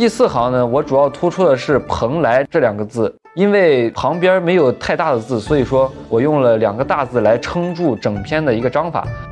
第4行呢，我主要突出的是蓬莱这2个字，因为旁边没有太大的字，所以说我用了2个大字来撑住整篇的一个章法。